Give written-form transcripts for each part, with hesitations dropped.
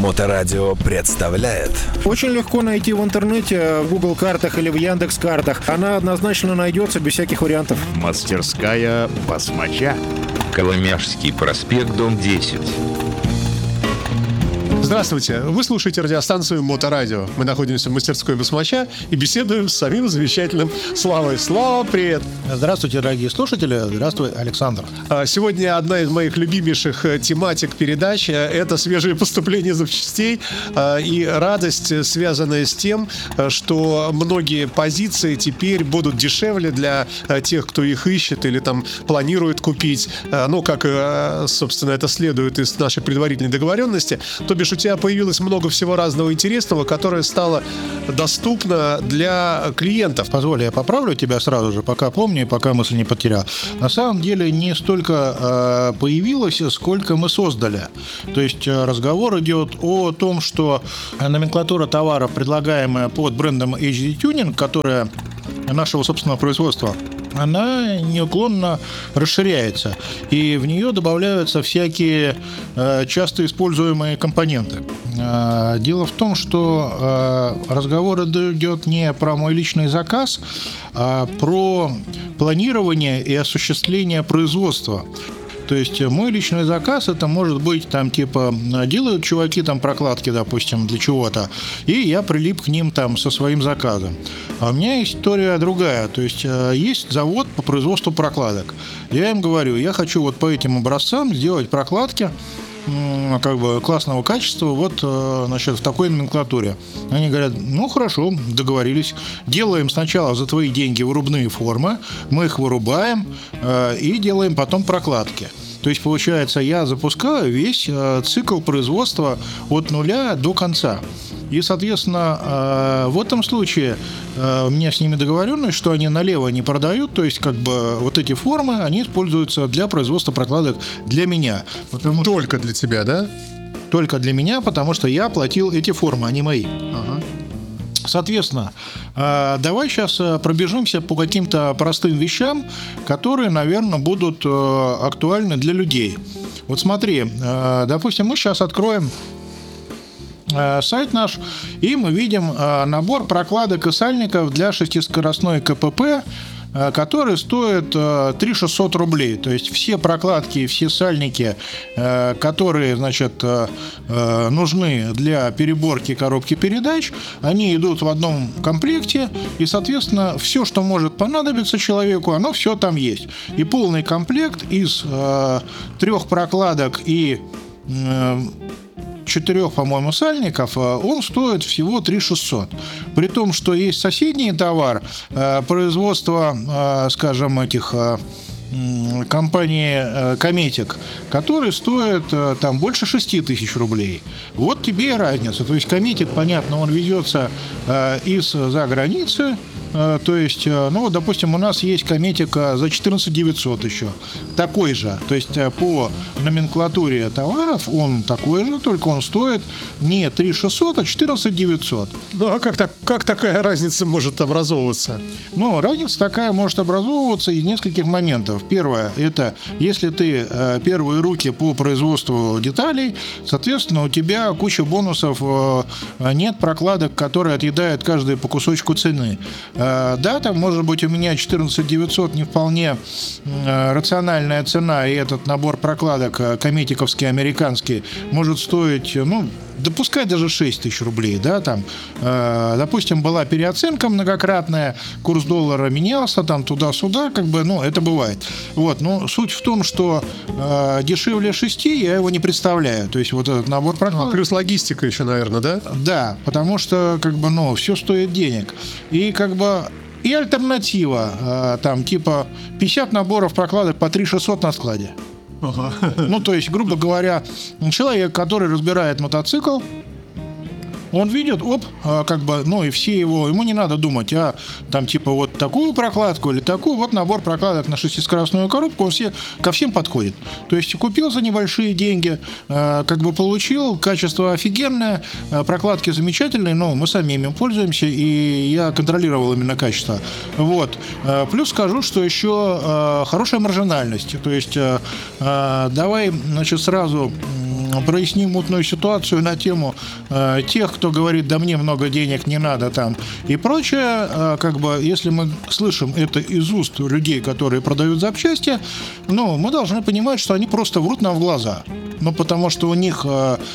Моторадио представляет. Очень легко найти в интернете, в Google картах или в Яндекс картах. Она однозначно найдется без всяких вариантов. Мастерская басмача. Коломяжский проспект, дом 10. Здравствуйте, вы слушаете радиостанцию Моторадио. Мы находимся в мастерской басмача и беседуем с самим замечательным Славой. Слава, привет! Здравствуйте, дорогие слушатели. Здравствуй, Александр. Сегодня одна из моих любимейших тематик передач – это свежие поступления запчастей и радость, связанная с тем, что многие позиции теперь будут дешевле для тех, кто их ищет или там планирует купить. Ну, как, собственно, это следует из нашей предварительной договоренности. То бишь, у тебя появилось много всего разного интересного, которое стало доступно для клиентов. Позволь, я поправлю тебя сразу же, пока помню и пока мысль не потерял. На самом деле не столько появилось, сколько мы создали. То есть разговор идет о том, что номенклатура товаров, предлагаемая под брендом HD Tuning, которая нашего собственного производства, она неуклонно расширяется, и в нее добавляются всякие часто используемые компоненты. Дело в том, что разговор идет не про мой личный заказ, а про планирование и осуществление производства. То есть мой личный заказ, это может быть там типа делают чуваки там прокладки, допустим, для чего-то, и я прилип к ним там со своим заказом. А у меня история другая, то есть есть завод по производству прокладок. Я им говорю, я хочу вот по этим образцам сделать прокладки как бы классного качества, вот, значит, в такой номенклатуре. Они говорят, ну хорошо, договорились, делаем сначала за твои деньги вырубные формы, мы их вырубаем и делаем потом прокладки. То есть, получается, я запускаю весь цикл производства от нуля до конца. И, соответственно, в этом случае у меня с ними договоренность, что они налево не продают, то есть, как бы, вот эти формы, они используются для производства прокладок для меня. Только для тебя, да? Только для меня, потому что я оплатил эти формы, они мои. Ага. Соответственно, давай сейчас пробежимся по каким-то простым вещам, которые, наверное, будут актуальны для людей. Вот смотри, допустим, мы сейчас откроем сайт наш, и мы видим набор прокладок и сальников для шестискоростной КПП, который стоит 3600 рублей. То есть все прокладки и все сальники, которые, значит, нужны для переборки коробки передач, они идут в одном комплекте, и, соответственно, все, что может понадобиться человеку, оно все там есть. И полный комплект из 3 прокладок и 4, по-моему, сальников, он стоит всего 3600. При том, что есть соседний товар производства, скажем, этих компании Кометик, который стоит там больше 6000 рублей. Вот тебе и разница. То есть Кометик, понятно, он везется из-за границы. То есть, ну, допустим, у нас есть Кометик за 14 900 еще. Такой же. То есть, по номенклатуре товаров он такой же, только он стоит не 3 600, а 14 900. Ну, а как такая разница может образовываться? Ну, разница такая может образовываться из нескольких моментов. Первое, это если ты первые руки по производству деталей, соответственно, у тебя куча бонусов, нет прокладок, которые отъедают каждый по кусочку цены. Да, там может быть у меня 14 900 не вполне рациональная цена, и этот набор прокладок кометиковский, американский, может стоить, ну, да пускай даже 6 тысяч рублей, да, там, допустим, была переоценка многократная, курс доллара менялся, там, туда-сюда, как бы, ну, это бывает. Вот, но суть в том, что дешевле 6 я его не представляю, то есть вот этот набор прокладок. Плюс логистика еще, наверное, да? Да, потому что, как бы, ну, все стоит денег. И, как бы, и альтернатива, там, типа, 50 наборов прокладок по 3 600 на складе. Ага. Ну, то есть, грубо говоря, человек, который разбирает мотоцикл, он видит, как бы, ну и все ему не надо думать, там типа вот такую прокладку или такую, вот набор прокладок на шестискоростную коробку, он ко всем подходит. То есть купил за небольшие деньги, как бы получил, качество офигенное, прокладки замечательные, но мы сами ими пользуемся, и я контролировал именно качество. Вот. Плюс скажу, что еще хорошая маржинальность. То есть давай, значит, сразу проясним мутную ситуацию на тему тех, кто говорит, да мне много денег не надо там и прочее. Как бы, если мы слышим это из уст людей, которые продают запчасти, ну, мы должны понимать, что они просто врут нам в глаза. Ну, потому что у них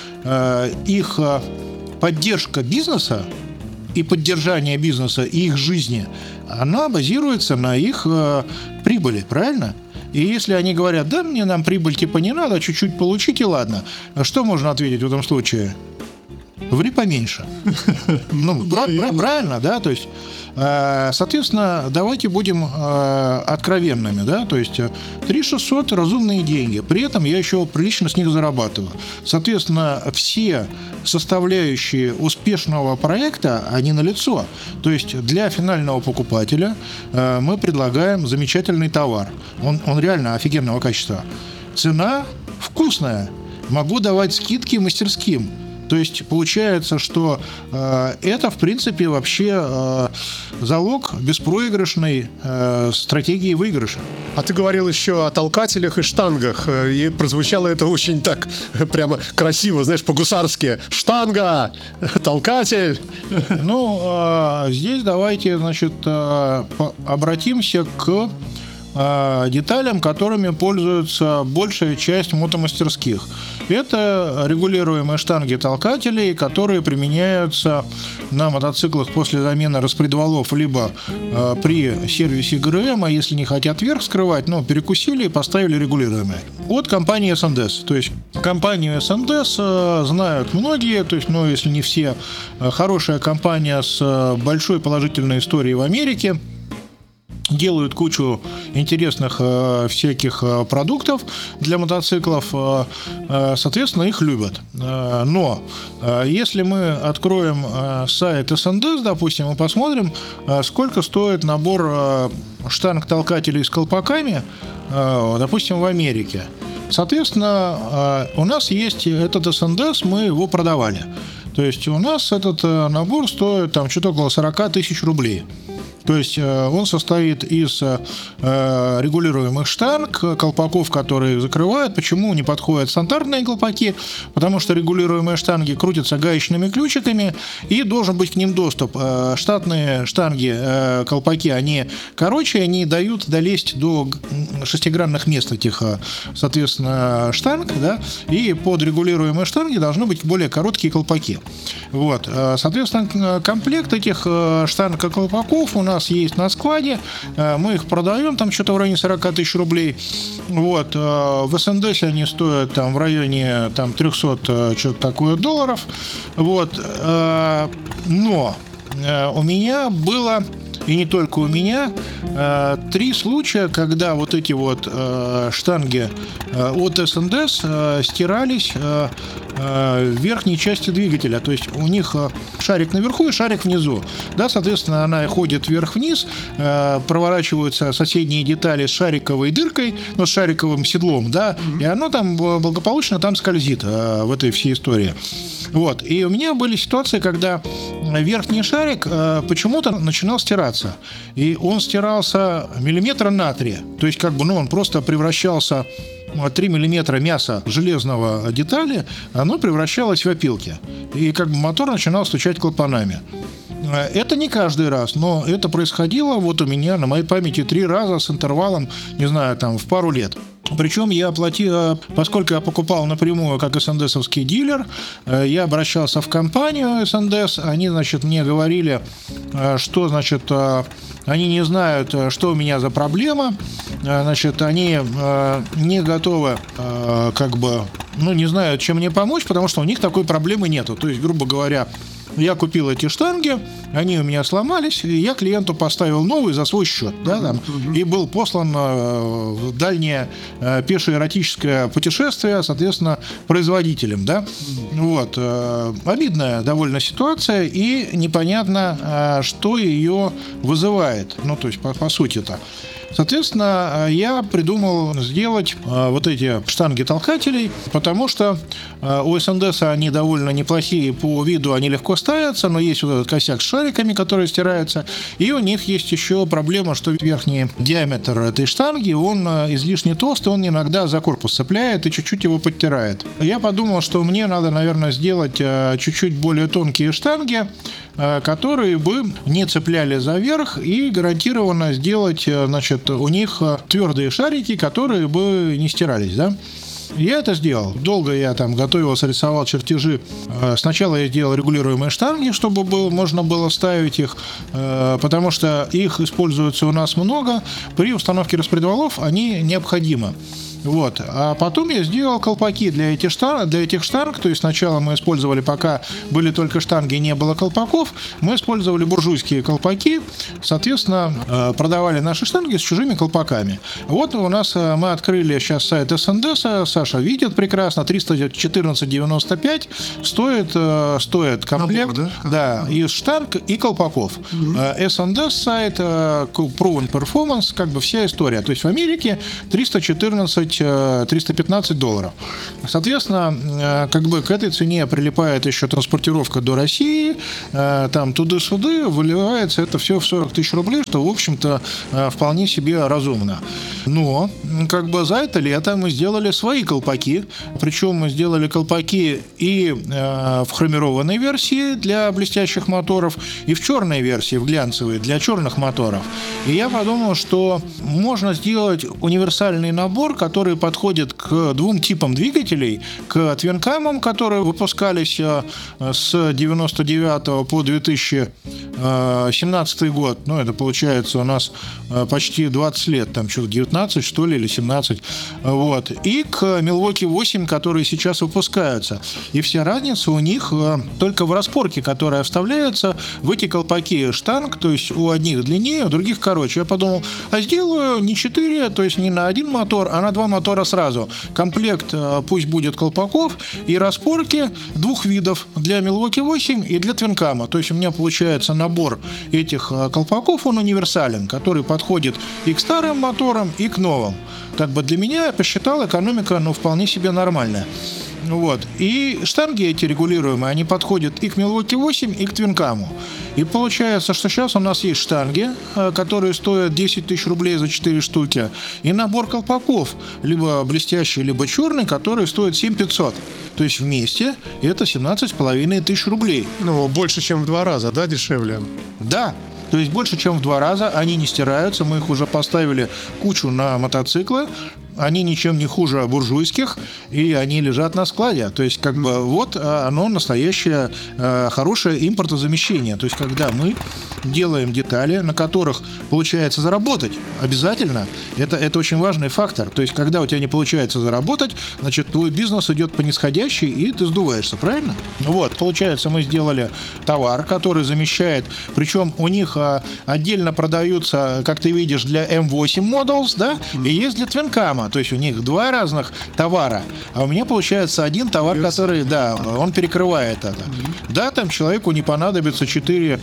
их поддержка бизнеса и поддержание бизнеса и их жизни, она базируется на их прибыли, правильно? И если они говорят, да, мне нам прибыль типа не надо, чуть-чуть получить и ладно, что можно ответить в этом случае? Ври поменьше. Ну, правильно, да, то есть, соответственно, давайте будем откровенными, да, то есть 3600 разумные деньги, при этом я еще прилично с них зарабатываю. Соответственно, все составляющие успешного проекта, они налицо. То есть для финального покупателя мы предлагаем замечательный товар. Он реально офигенного качества. Цена вкусная. Могу давать скидки мастерским. То есть получается, что это, в принципе, вообще залог беспроигрышной стратегии выигрыша. А ты говорил еще о толкателях и штангах, и прозвучало это очень так прямо красиво, знаешь, по-гусарски. Штанга, толкатель. Ну, здесь давайте, значит, обратимся к деталям, которыми пользуется большая часть мотомастерских. Это регулируемые штанги толкателей, которые применяются на мотоциклах после замены распредвалов, либо при сервисе ГРМ, а если не хотят верх скрывать, но перекусили и поставили регулируемые. От компании СНДС. То есть компанию СНДС знают многие, то есть, ну, если не все, хорошая компания с большой положительной историей в Америке. Делают кучу интересных всяких продуктов для мотоциклов, соответственно, их любят. Но если мы откроем сайт СНДС, допустим, и посмотрим, сколько стоит набор штанг-толкателей с колпаками, допустим, в Америке. Соответственно, у нас есть этот СНДС, мы его продавали. То есть у нас этот набор стоит там что-то около 40 тысяч рублей. То есть он состоит из регулируемых штанг, колпаков, которые закрывают. Почему не подходят стандартные колпаки? Потому что регулируемые штанги крутятся гаечными ключиками, и должен быть к ним доступ. Штатные штанги, колпаки, они короче, они дают долезть до шестигранных мест этих, соответственно, штанг, да, и под регулируемые штанги должны быть более короткие колпаки. Вот. Соответственно, комплект этих штанг и колпаков у нас есть на складе, мы их продаем там что-то в районе 40 тысяч рублей. Вот. В СНДС они стоят там в районе там 300 что-то такое долларов. Вот. Но у меня было, и не только у меня, 3 случая, когда вот эти вот штанги от СНДС стирались в верхней части двигателя. То есть у них шарик наверху и шарик внизу. Да, соответственно, она ходит вверх-вниз, проворачиваются соседние детали с шариковой дыркой, но с шариковым седлом, да, и оно там благополучно там скользит в этой всей истории. Вот. И у меня были ситуации, когда верхний шарик почему-то начинал стираться. И он стирался миллиметра на 3. То есть, как бы, ну, он просто превращался 3 миллиметра мяса железного детали, оно превращалось в опилки. И как бы мотор начинал стучать клапанами. Это не каждый раз, но это происходило вот у меня на моей памяти 3 раза с интервалом, не знаю, там в пару лет. Причем я оплатил, поскольку я покупал напрямую как СНДСовский дилер, я обращался в компанию СНДС, они, значит, мне говорили, что, значит, они не знают, что у меня за проблема, значит, они не готовы, как бы, ну, не знают, чем мне помочь, потому что у них такой проблемы нету. То есть, грубо говоря, я купил эти штанги, они у меня сломались, и я клиенту поставил новые за свой счет, да, там, и был послан в дальнее пешеэротическое путешествие, соответственно, производителем, да. Вот. Обидная довольно ситуация, и непонятно, что ее вызывает, ну, то есть, по сути-то. Соответственно, я придумал сделать вот эти штанги толкателей, потому что у СНДС они довольно неплохие по виду, они легко ставятся, но есть вот этот косяк с шариками, которые стираются, и у них есть еще проблема, что верхний диаметр этой штанги, он излишне толстый, он иногда за корпус цепляет и чуть-чуть его подтирает. Я подумал, что мне надо, наверное, сделать чуть-чуть более тонкие штанги, которые бы не цепляли за верх, и гарантированно сделать, значит, у них твердые шарики, которые бы не стирались, да. Я это сделал. Долго я там готовился, рисовал чертежи. Сначала я сделал регулируемые штанги, чтобы можно было ставить их, потому что их используется у нас много. При установке распредвалов они необходимы. Вот. А потом я сделал колпаки для этих штанг. То есть сначала мы использовали, пока были только штанги и не было колпаков, мы использовали буржуйские колпаки. Соответственно, продавали наши штанги с чужими колпаками. Вот у нас мы открыли сейчас сайт СНДС. Саша видит прекрасно. 314,95 стоит комплект, набор, да, из штанг и колпаков. СНДС сайт, Proven Performance, как бы вся история. То есть в Америке 315 долларов. Соответственно, как бы к этой цене прилипает еще транспортировка до России, там туда-сюда выливается это все в 40 тысяч рублей, что, в общем-то, вполне себе разумно. Но, как бы за это лето мы сделали свои колпаки, причем мы сделали колпаки и в хромированной версии для блестящих моторов, и в черной версии, в глянцевой, для черных моторов. И я подумал, что можно сделать универсальный набор, который подходит к двум типам двигателей, к твинкамам, которые выпускались с 99 по 2017 год, ну, это получается у нас почти 20 лет, там что-то 19, что ли, или 17, вот, и к Milwaukee 8, которые сейчас выпускаются. И вся разница у них только в распорке, которая вставляется в эти колпаки штанг, то есть у одних длиннее, у других короче. Я подумал, а сделаю не 4, то есть не на один мотор, а на 2 мотора сразу. Комплект пусть будет колпаков и распорки двух видов, для Milwaukee 8 и для твинкама. То есть у меня получается набор этих колпаков, он универсален, который подходит и к старым моторам, и к новым. Как бы для меня, я посчитал, экономика, ну, вполне себе нормальная. Вот. И штанги эти регулируемые, они подходят и к Milwaukee 8, и к твинкаму. И получается, что сейчас у нас есть штанги, которые стоят 10 тысяч рублей за 4 штуки, и набор колпаков, либо блестящий, либо черный, который стоит 7500. То есть вместе это 17,5 тысяч рублей. Ну, больше, чем в 2 раза, да, дешевле? Да. То есть больше, чем в 2 раза, они не стираются, мы их уже поставили кучу на мотоциклы, они ничем не хуже буржуйских, и они лежат на складе. То есть, как бы, вот оно настоящее хорошее импортозамещение. То есть, когда мы делаем детали, на которых получается заработать, обязательно, это очень важный фактор. То есть, когда у тебя не получается заработать, значит, твой бизнес идет по нисходящей, и ты сдуваешься, правильно? Вот, получается, мы сделали товар, который замещает, причем у них отдельно продаются, как ты видишь, для M8 Models, да, и есть для твинкама. То есть у них 2 разных товара, а у меня получается один товар, который, да, он перекрывает это. Да, там человеку не понадобится 4,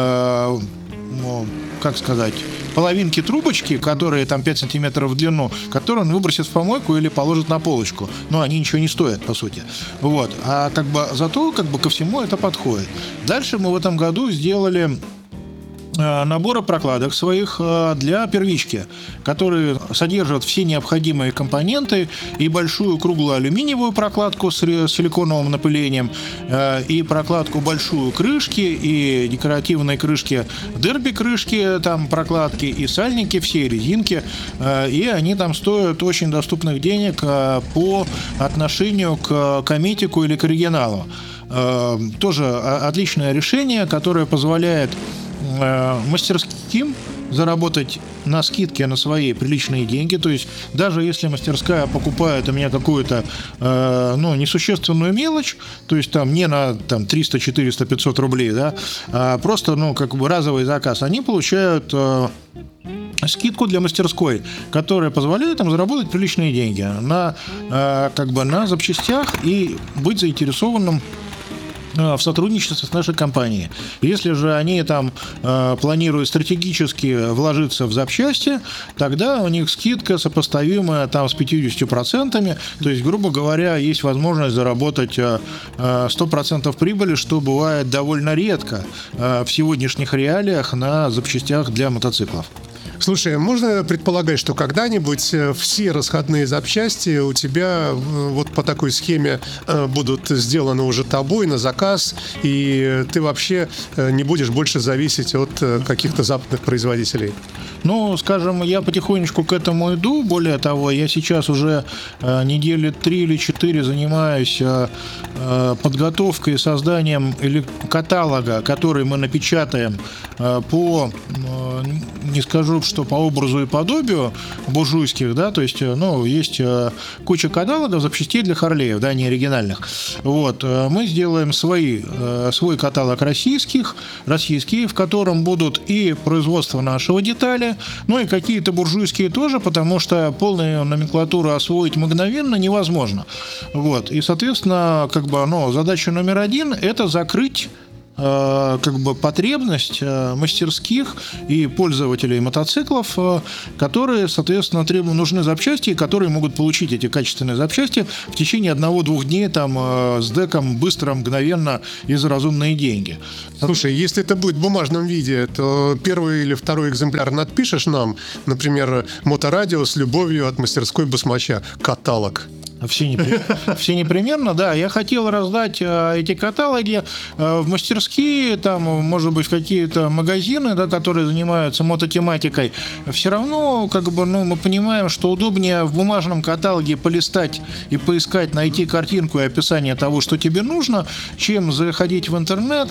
как сказать, половинки трубочки, которые там 5 сантиметров в длину, которые он выбросит в помойку или положит на полочку. Но они ничего не стоят, по сути. Вот. А как бы зато как бы ко всему это подходит. Дальше мы в этом году сделали набора прокладок своих для первички, которые содержат все необходимые компоненты, и большую круглую алюминиевую прокладку с силиконовым напылением, и прокладку большую крышки, и декоративные крышки, дерби-крышки, там прокладки, и сальники, все резинки, и они там стоят очень доступных денег по отношению к кометику или к оригиналу. Тоже отличное решение, которое позволяет мастерским заработать на скидке на свои приличные деньги. То есть даже если мастерская покупает у меня какую-то несущественную мелочь, то есть там не на там, 300, 400, 500 рублей, да, а просто как бы разовый заказ, они получают скидку для мастерской, которая позволяет им заработать приличные деньги на запчастях и быть заинтересованным в сотрудничестве с нашей компанией. Если же они там планируют стратегически вложиться в запчасти, тогда у них скидка сопоставимая там с 50%. То есть, грубо говоря, есть возможность заработать 100% прибыли, что бывает довольно редко в сегодняшних реалиях на запчастях для мотоциклов. Слушай, можно предполагать, что когда-нибудь все расходные запчасти у тебя вот по такой схеме будут сделаны уже тобой на заказ, и ты вообще не будешь больше зависеть от каких-то западных производителей? Ну, скажем, я потихонечку к этому иду. Более того, я сейчас уже недели 3 или 4 занимаюсь подготовкой и созданием каталога, который мы напечатаем по, не скажу, что по образу и подобию буржуйских, да, то есть, ну, есть куча каталогов запчастей для Харлеев, да, не оригинальных. Вот, мы сделаем свой каталог российский, в котором будут и производство нашего детали, ну и какие-то буржуйские тоже, потому что полную номенклатуру освоить мгновенно невозможно. Вот, и, соответственно, как бы, ну, задача номер 1 – это закрыть как бы потребность мастерских и пользователей мотоциклов, которые, соответственно, нужны запчасти, которые могут получить эти качественные запчасти в течение 1-2 дней там с деком быстро, мгновенно и за разумные деньги. Слушай, если это будет в бумажном виде, то первый или второй экземпляр надпишешь нам, например, «Моторадио с любовью от мастерской басмача. Каталог». Все непременно, да. Я хотел раздать эти каталоги в мастерские, там, может быть, в какие-то магазины, да, которые занимаются мототематикой. Все равно, как бы, ну, мы понимаем, что удобнее в бумажном каталоге полистать и поискать, найти картинку и описание того, что тебе нужно, чем заходить в интернет.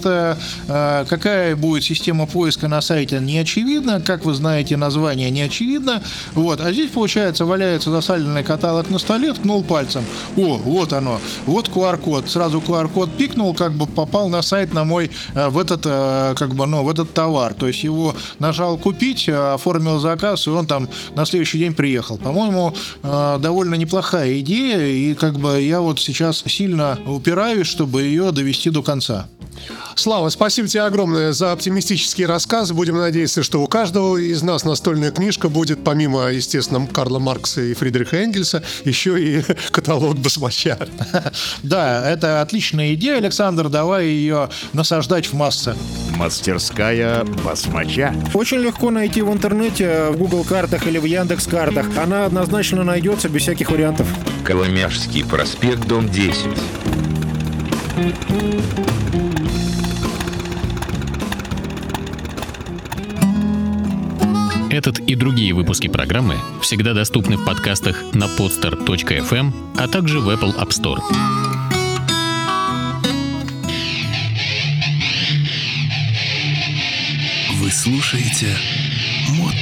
Какая будет система поиска на сайте, не очевидно. Как вы знаете, название не очевидно. Вот. А здесь, получается, валяется засаленный каталог на столе, ткнул пальцем. О, вот оно, вот QR-код. Сразу QR-код пикнул, как бы попал на сайт на мой, в этот, как бы, ну, в этот товар. То есть его нажал купить, оформил заказ, и он там на следующий день приехал. По-моему, довольно неплохая идея, и как бы я вот сейчас сильно упираюсь, чтобы ее довести до конца. Слава, спасибо тебе огромное за оптимистический рассказ. Будем надеяться, что у каждого из нас настольная книжка будет, помимо, естественно, Карла Маркса и Фридриха Энгельса, еще и каталог басмача. Да, это отличная идея, Александр. Давай ее насаждать в массы. Мастерская басмача. Очень легко найти в интернете, в Google картах или в Яндекс картах. Она однозначно найдется без всяких вариантов. Коломяжский проспект, дом 10. Этот и другие выпуски программы всегда доступны в подкастах на podster.fm, а также в Apple App Store. Вы слушаете